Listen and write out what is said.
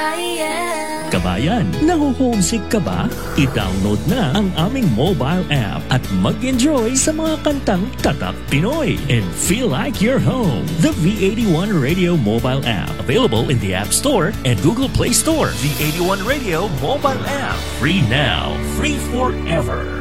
Kabayan, naho-homesick ka ba? I-download na ang aming mobile app at mag-enjoy sa mga kantang Tatak Pinoy and feel like you're home. The V81 Radio mobile app, available in the App Store and Google Play Store. V81 Radio mobile app, free now, free forever.